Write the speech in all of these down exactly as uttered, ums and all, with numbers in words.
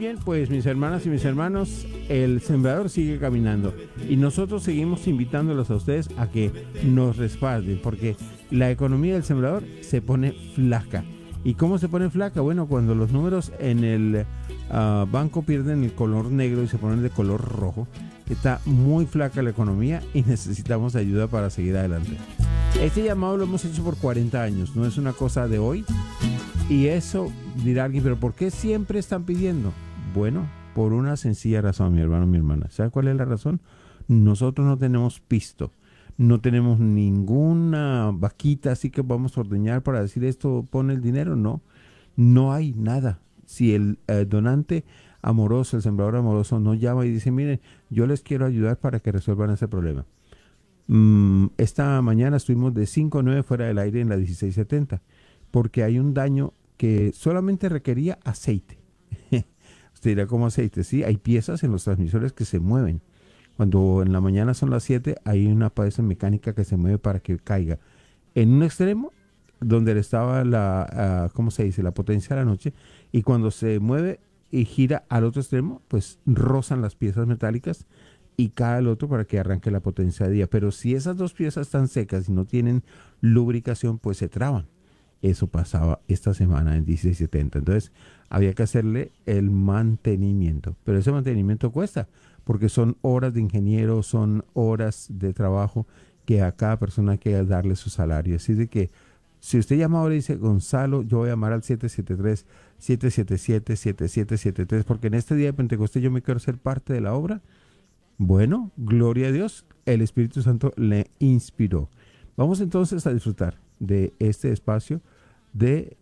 bien, pues mis hermanas y mis hermanos, el sembrador sigue caminando y nosotros seguimos invitándolos a ustedes a que nos respalden, porque la economía del sembrador se pone flaca. ¿Y cómo se pone flaca? Bueno, cuando los números en el uh, banco pierden el color negro y se ponen de color rojo, está muy flaca la economía y necesitamos ayuda para seguir adelante. Este llamado lo hemos hecho por cuarenta años, no es una cosa de hoy. Y eso dirá alguien, pero ¿por qué siempre están pidiendo? Bueno, por una sencilla razón, mi hermano, mi hermana. ¿Sabe cuál es la razón? Nosotros no tenemos pisto, no tenemos ninguna vaquita así que vamos a ordeñar para decir esto pone el dinero. No, no hay nada. Si el eh, donante amoroso, el sembrador amoroso no llama y dice, miren, yo les quiero ayudar para que resuelvan ese problema. Mm, esta mañana estuvimos de cinco a nueve fuera del aire en la dieciséis setenta. Porque hay un daño que solamente requería aceite. Usted dirá, ¿cómo aceite? Sí, hay piezas en los transmisores que se mueven. Cuando en la mañana son las siete, hay una pieza mecánica que se mueve para que caiga. En un extremo, donde estaba la, uh, ¿cómo se dice? La potencia de la noche. Y cuando se mueve y gira al otro extremo, pues rozan las piezas metálicas y cae al otro para que arranque la potencia de día. Pero si esas dos piezas están secas y no tienen lubricación, pues se traban. Eso pasaba esta semana en dieciséis setenta. Entonces, había que hacerle el mantenimiento. Pero ese mantenimiento cuesta, porque son horas de ingeniero, son horas de trabajo que a cada persona hay que darle su salario. Así de que, si usted llama ahora y dice, Gonzalo, yo voy a llamar al siete siete tres, siete siete siete, siete siete siete tres, porque en este día de Pentecostés yo me quiero ser parte de la obra. Bueno, gloria a Dios, el Espíritu Santo le inspiró. Vamos entonces a disfrutar de este espacio de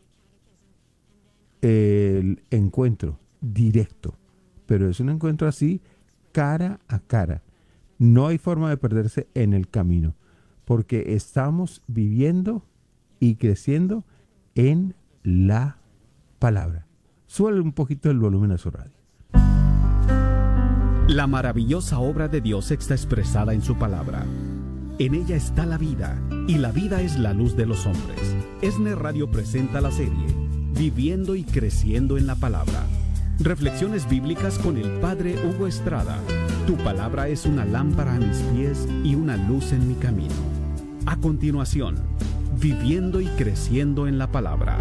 el encuentro directo, pero es un encuentro así cara a cara. No hay forma de perderse en el camino, porque estamos viviendo y creciendo en la palabra. Súbale un poquito el volumen a su radio. La maravillosa obra de Dios está expresada en su palabra. En ella está la vida, y la vida es la luz de los hombres. ESNE Radio presenta la serie Viviendo y Creciendo en la Palabra. Reflexiones bíblicas con el Padre Hugo Estrada. Tu palabra es una lámpara a mis pies y una luz en mi camino. A continuación, Viviendo y Creciendo en la Palabra.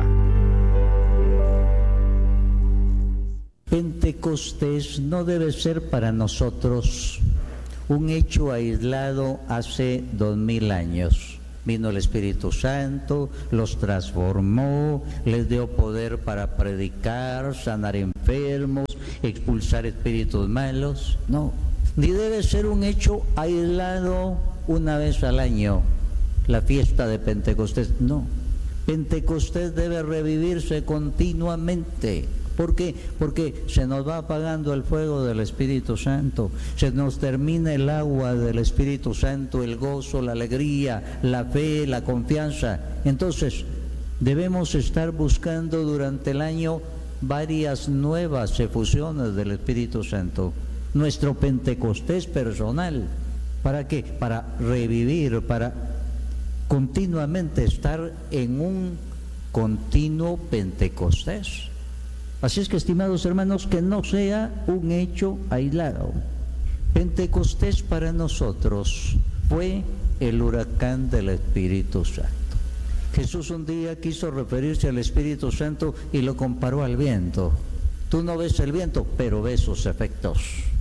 Pentecostés no debe ser para nosotros un hecho aislado hace dos mil años. Vino el Espíritu Santo, los transformó, les dio poder para predicar, sanar enfermos, expulsar espíritus malos. No, ni debe ser un hecho aislado una vez al año, la fiesta de Pentecostés. No, Pentecostés debe revivirse continuamente. ¿Por qué? Porque se nos va apagando el fuego del Espíritu Santo, se nos termina el agua del Espíritu Santo, el gozo, la alegría, la fe, la confianza. Entonces, debemos estar buscando durante el año varias nuevas efusiones del Espíritu Santo. Nuestro Pentecostés personal. ¿Para qué? Para revivir, para continuamente estar en un continuo Pentecostés. Así es que, estimados hermanos, que no sea un hecho aislado. Pentecostés para nosotros fue el huracán del Espíritu Santo. Jesús un día quiso referirse al Espíritu Santo y lo comparó al viento. Tú no ves el viento, pero ves sus efectos.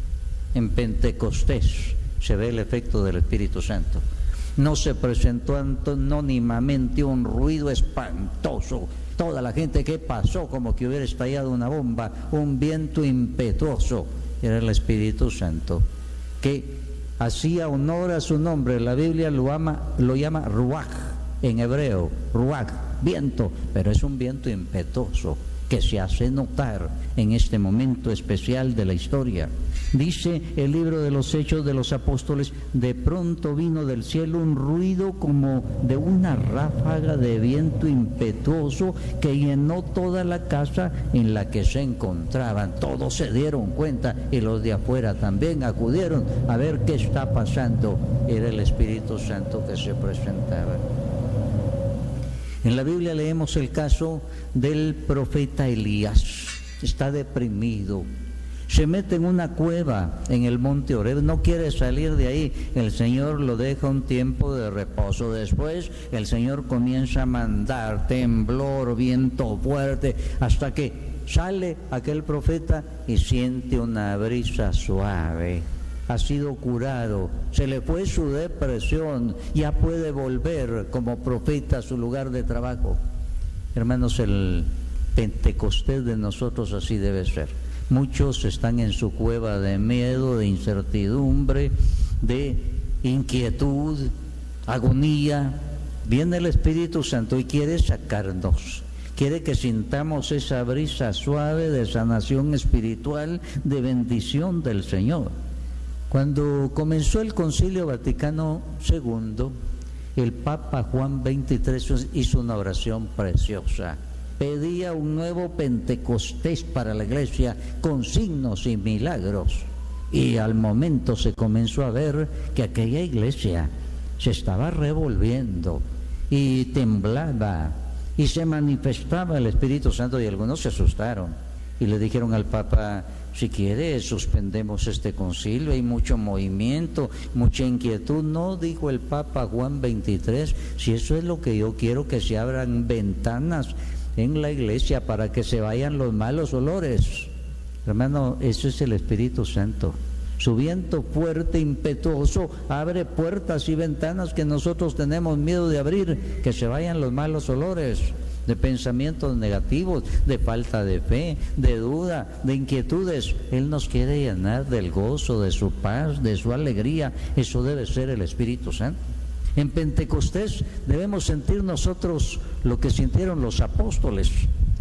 En Pentecostés se ve el efecto del Espíritu Santo. No se presentó anónimamente un ruido espantoso. Toda la gente, ¿qué pasó? Como que hubiera estallado una bomba, un viento impetuoso. Era el Espíritu Santo, que hacía honor a su nombre. La Biblia lo, ama, lo llama ruaj, en hebreo, ruaj, viento, pero es un viento impetuoso que se hace notar en este momento especial de la historia. Dice el libro de los Hechos de los Apóstoles, de pronto vino del cielo un ruido como de una ráfaga de viento impetuoso que llenó toda la casa en la que se encontraban. Todos se dieron cuenta y los de afuera también acudieron a ver qué está pasando. Era el Espíritu Santo que se presentaba. En la Biblia leemos el caso del profeta Elías. está deprimido, se mete en una cueva en el monte Oreb, no quiere salir de ahí. El Señor lo deja un tiempo de reposo. Después el Señor comienza a mandar temblor, viento fuerte, hasta que sale aquel profeta y siente una brisa suave. Ha sido curado, se le fue su depresión, ya puede volver como profeta a su lugar de trabajo. Hermanos, el Pentecostés de nosotros así debe ser. Muchos están en su cueva de miedo, de incertidumbre, de inquietud, agonía. Viene el Espíritu Santo y quiere sacarnos. Quiere que sintamos esa brisa suave de sanación espiritual, de bendición del Señor. Cuando comenzó el Concilio Vaticano segundo, el Papa Juan veintitrés hizo una oración preciosa. Pedía un nuevo Pentecostés para la iglesia con signos y milagros. Y al momento se comenzó a ver que aquella iglesia se estaba revolviendo y temblaba y se manifestaba el Espíritu Santo, y algunos se asustaron y le dijeron al Papa: si quiere suspendemos este concilio, hay mucho movimiento, mucha inquietud. No, dijo el Papa Juan veintitrés, si eso es lo que yo quiero, que se abran ventanas en la iglesia para que se vayan los malos olores. Hermano, eso es el Espíritu Santo. Su viento fuerte, impetuoso, abre puertas y ventanas que nosotros tenemos miedo de abrir, que se vayan los malos olores de pensamientos negativos, de falta de fe, de duda, de inquietudes. Él nos quiere llenar del gozo, de su paz, de su alegría. Eso debe ser el Espíritu Santo. En Pentecostés debemos sentir nosotros lo que sintieron los apóstoles.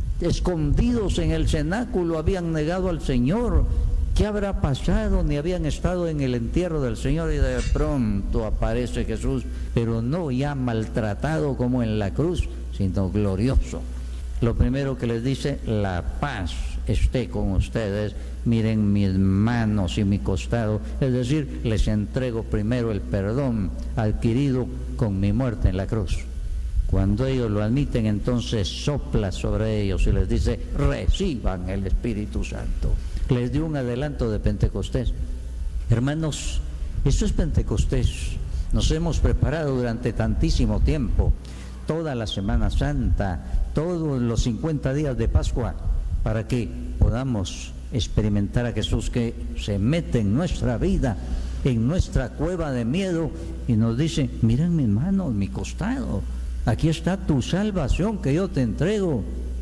Escondidos en el cenáculo habían negado al Señor. ¿Qué habrá pasado? Ni habían estado en el entierro del Señor, y de pronto aparece Jesús, pero no ya maltratado como en la cruz, sino glorioso. Lo primero que les dice: la paz esté con ustedes, miren mis manos y mi costado. Es decir, les entrego primero el perdón adquirido con mi muerte en la cruz. Cuando ellos lo admiten, entonces sopla sobre ellos y les dice: reciban el Espíritu Santo. Les dio un adelanto de Pentecostés. Hermanos, eso es Pentecostés. Nos hemos preparado durante tantísimo tiempo, toda la Semana Santa, todos los cincuenta días de Pascua, para que podamos experimentar a Jesús, que se mete en nuestra vida, en nuestra cueva de miedo, y nos dice: miren mis manos, mi costado, aquí está tu salvación que yo te entrego.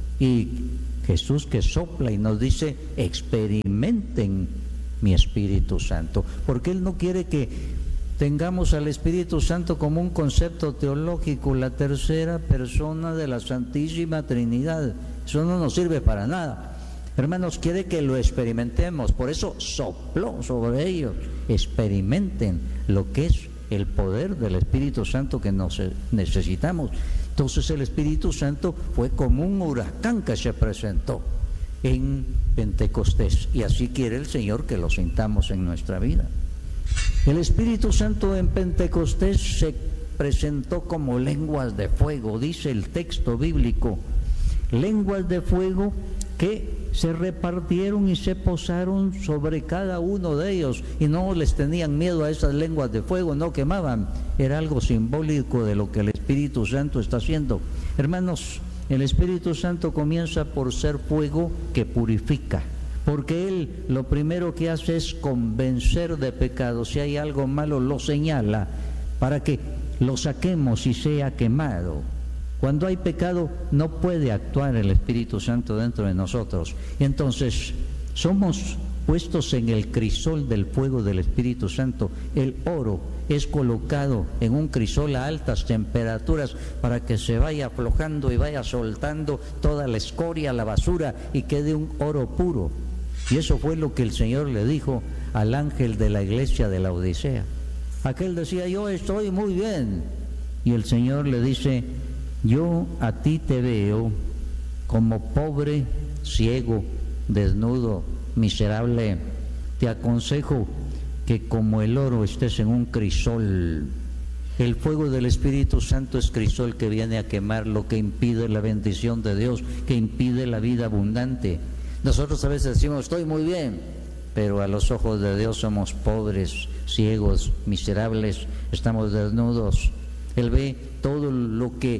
Y Jesús que sopla y nos dice: experimenten mi Espíritu Santo, porque Él no quiere que tengamos al Espíritu Santo como un concepto teológico, la tercera persona de la Santísima Trinidad. Eso no nos sirve para nada. Hermanos, quiere que lo experimentemos, por eso sopló sobre ellos. Experimenten lo que es el poder del Espíritu Santo que nos necesitamos. Entonces el Espíritu Santo fue como un huracán que se presentó en Pentecostés, y así quiere el Señor que lo sintamos en nuestra vida. El Espíritu Santo en Pentecostés se presentó como lenguas de fuego, dice el texto bíblico, lenguas de fuego que se repartieron y se posaron sobre cada uno de ellos, y no les tenían miedo a esas lenguas de fuego, no quemaban. Era algo simbólico de lo que el Espíritu Santo está haciendo. Hermanos, el Espíritu Santo comienza por ser fuego que purifica, porque Él lo primero que hace es convencer de pecado. Si hay algo malo, lo señala para que lo saquemos y sea quemado. Cuando hay pecado, no puede actuar el Espíritu Santo dentro de nosotros. Y entonces somos puestos en el crisol del fuego del Espíritu Santo. El oro es colocado en un crisol a altas temperaturas para que se vaya aflojando y vaya soltando toda la escoria, la basura, y quede un oro puro. Y eso fue lo que el Señor le dijo al ángel de la iglesia de la Odisea. Aquel decía: yo estoy muy bien. Y el Señor le dice: yo a ti te veo como pobre, ciego, desnudo, miserable. Te aconsejo que como el oro estés en un crisol. El fuego del Espíritu Santo es crisol que viene a quemar lo que impide la bendición de Dios, que impide la vida abundante. Nosotros a veces decimos, estoy muy bien, pero a los ojos de Dios somos pobres, ciegos, miserables, estamos desnudos. Él ve todo lo que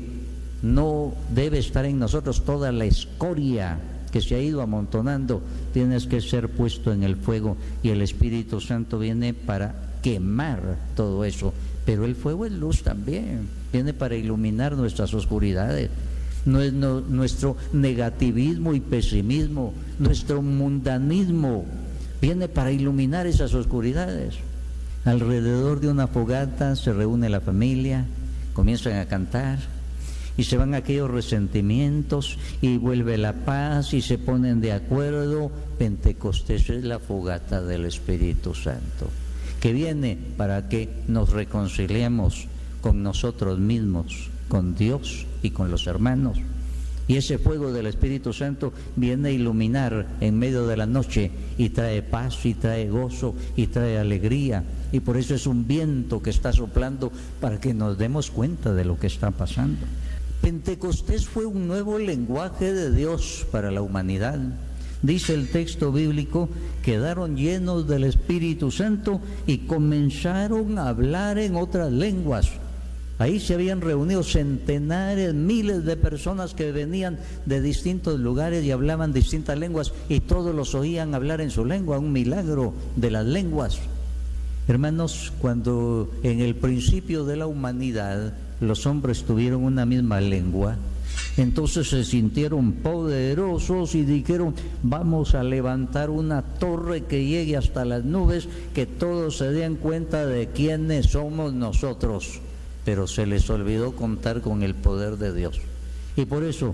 no debe estar en nosotros, toda la escoria que se ha ido amontonando, tienes que ser puesto en el fuego, y el Espíritu Santo viene para quemar todo eso. Pero el fuego es luz también, viene para iluminar nuestras oscuridades. No es no, nuestro negativismo y pesimismo, nuestro mundanismo, viene para iluminar esas oscuridades. Alrededor de una fogata se reúne la familia, comienzan a cantar, y se van aquellos resentimientos, y vuelve la paz, y se ponen de acuerdo. Pentecostés es la fogata del Espíritu Santo, que viene para que nos reconciliemos con nosotros mismos, con Dios y con los hermanos. Y ese fuego del Espíritu Santo viene a iluminar en medio de la noche, y trae paz, y trae gozo, y trae alegría. Y por eso es un viento que está soplando para que nos demos cuenta de lo que está pasando. Pentecostés fue un nuevo lenguaje de Dios para la humanidad. Dice el texto bíblico, quedaron llenos del Espíritu Santo y comenzaron a hablar en otras lenguas. Ahí se habían reunido centenares, miles de personas que venían de distintos lugares y hablaban distintas lenguas, y todos los oían hablar en su lengua, un milagro de las lenguas. Hermanos, cuando en el principio de la humanidad los hombres tuvieron una misma lengua, entonces se sintieron poderosos y dijeron, vamos a levantar una torre que llegue hasta las nubes, que todos se den cuenta de quiénes somos nosotros. Pero se les olvidó contar con el poder de Dios, y por eso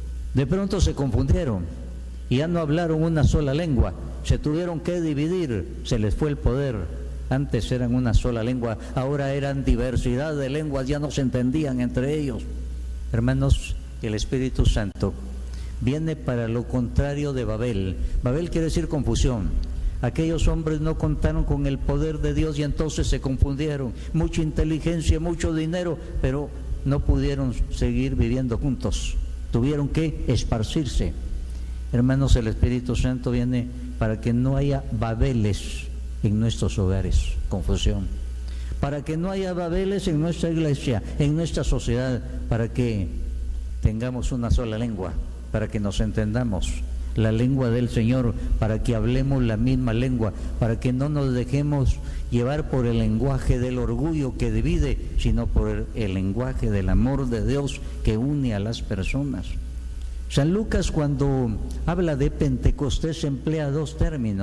de pronto se confundieron y ya no hablaron una sola lengua, se tuvieron que dividir, se les fue el poder. Antes eran una sola lengua, ahora eran diversidad de lenguas, ya no se entendían entre ellos. Hermanos, el Espíritu Santo viene para lo contrario de Babel. Babel quiere decir confusión. Aquellos hombres no contaron con el poder de Dios y entonces se confundieron. Mucha inteligencia, mucho dinero, pero no pudieron seguir viviendo juntos. Tuvieron que esparcirse. Hermanos, el Espíritu Santo viene para que no haya babeles en nuestros hogares, confusión. Para que no haya babeles en nuestra iglesia, en nuestra sociedad, para que tengamos una sola lengua, para que nos entendamos. La lengua del Señor, para que hablemos la misma lengua, para que no nos dejemos llevar por el lenguaje del orgullo que divide, sino por el lenguaje del amor de Dios que une a las personas. San Lucas, cuando habla de Pentecostés, emplea dos términos.